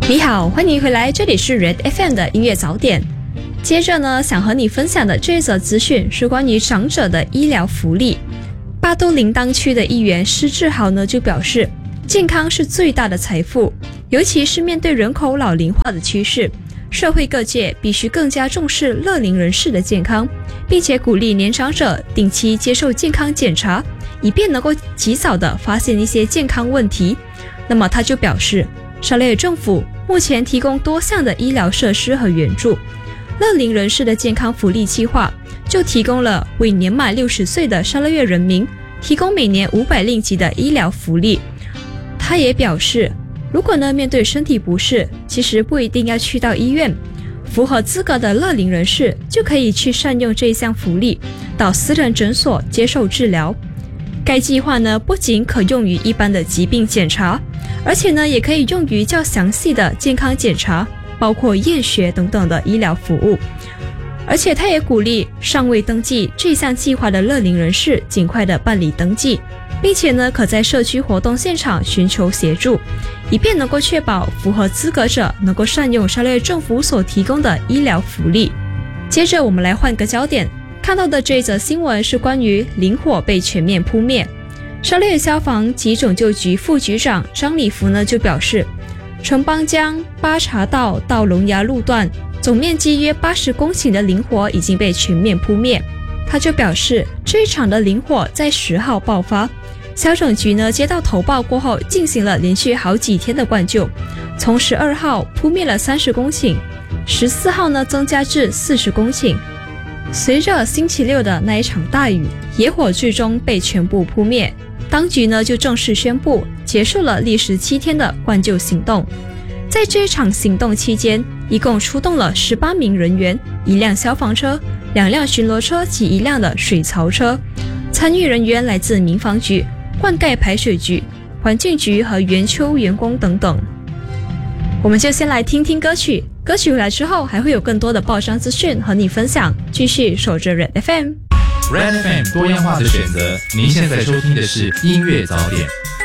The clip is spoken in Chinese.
你好，欢迎回来，这里是 Red FM 的音乐早点。接着呢，想和你分享的这则资讯是关于长者的医疗福利。巴都临当区的议员施志豪呢就表示，健康是最大的财富，尤其是面对人口老龄化的趋势，社会各界必须更加重视乐龄人士的健康，并且鼓励年长者定期接受健康检查，以便能够及早的发现一些健康问题。那么他就表示，沙勒政府目前提供多项的医疗设施和援助，乐龄人士的健康福利计划就提供了为年满60岁的沙勒越人民提供每年500令吉的医疗福利。他也表示，如果呢面对身体不适，其实不一定要去到医院，符合资格的乐龄人士就可以去善用这一项福利，到私人诊所接受治疗。该计划呢不仅可用于一般的疾病检查，而且呢也可以用于较详细的健康检查，包括验血等等的医疗服务。而且他也鼓励尚未登记这项计划的乐龄人士尽快的办理登记，并且呢可在社区活动现场寻求协助，以便能够确保符合资格者能够善用沙勒政府所提供的医疗福利。接着我们来换个焦点，看到的这则新闻是关于林火被全面扑灭。沙勒消防及拯救局副局长张礼福呢就表示，城邦江巴查道到龙牙路段总面积约80公顷的林火已经被全面扑灭。他就表示，这一场的林火在10号爆发，消拯局呢接到投报过后进行了连续好几天的灌救，从12号扑灭了30公顷，14号呢增加至40公顷。随着星期六的那一场大雨，野火最终被全部扑灭，当局呢就正式宣布结束了历时7天的灌救行动。在这一场行动期间，一共出动了18名人员，1辆消防车、2辆巡逻车及1辆的水槽车。参与人员来自民防局、灌溉排水局、环境局和园丘员工等等。我们就先来听听歌曲，歌曲回来之后还会有更多的报章资讯和你分享，继续守着 Red FM。 Red FM 多样化的选择，您现在收听的是音乐早点。